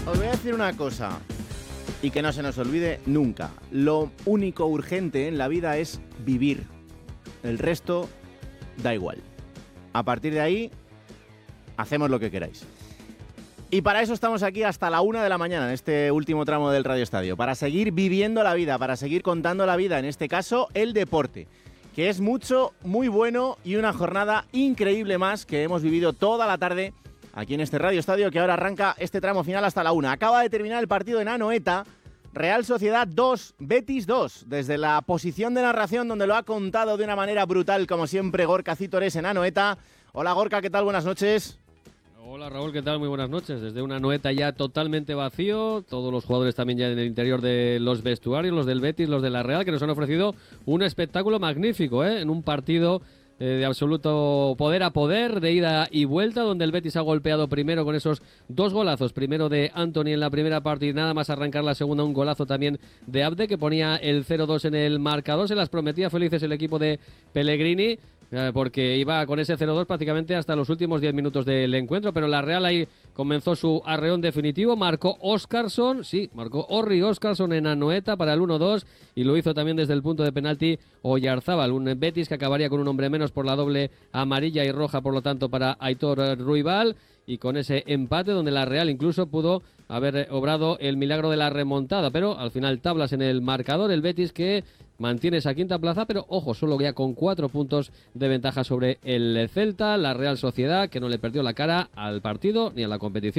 Os voy a decir una cosa, y que no se nos olvide nunca. Lo único urgente en la vida es vivir. El resto da igual. A partir de ahí, hacemos lo que queráis. Y para eso estamos aquí hasta la 1 de la mañana, en este último tramo del Radio Estadio. Para seguir viviendo la vida, para seguir contando la vida, en este caso, el deporte. Que es mucho, muy bueno y una jornada increíble más que hemos vivido toda la tarde aquí en este Radio Estadio, que ahora arranca este tramo final hasta la 1. Acaba de terminar el partido en Anoeta, Real Sociedad 2, Betis 2. Desde la posición de narración, donde lo ha contado de una manera brutal, como siempre, Gorka Cítores en Anoeta. Hola Gorka, ¿qué tal? Buenas noches. Hola Raúl, ¿qué tal? Muy buenas noches. Desde una Anoeta ya totalmente vacío, todos los jugadores también ya en el interior de los vestuarios, los del Betis, los de la Real, que nos han ofrecido un espectáculo magnífico, en un partido de absoluto poder a poder, de ida y vuelta, donde el Betis ha golpeado primero con esos dos golazos, primero de Antony en la primera parte y nada más arrancar la segunda, un golazo también de Abde, que ponía el 0-2 en el marcador. Se las prometía felices el equipo de Pellegrini, porque iba con ese 0-2 prácticamente hasta los últimos 10 minutos del encuentro, pero la Real ahí comenzó su arreón definitivo, marcó Óscarson, sí, marcó Orri Óscarson en Anoeta para el 1-2 y lo hizo también desde el punto de penalti Oyarzábal, un Betis que acabaría con un hombre menos por la doble amarilla y roja, por lo tanto, para Aitor Ruibal, y con ese empate donde la Real incluso pudo haber obrado el milagro de la remontada, pero al final tablas en el marcador, el Betis que mantiene esa quinta plaza, pero ojo, solo ya con 4 puntos de ventaja sobre el Celta, la Real Sociedad que no le perdió la cara al partido ni a la competición.